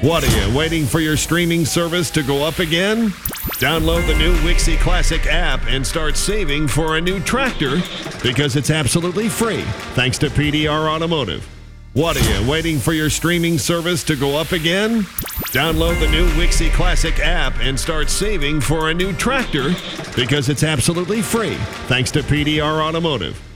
What are you, waiting for your streaming service to go up again? Download the new Wixie Classic app and start saving for a new tractor because it's absolutely free, thanks to PDR Automotive. What are you, waiting for your streaming service to go up again? Download the new Wixie Classic app and start saving for a new tractor because it's absolutely free, thanks to PDR Automotive.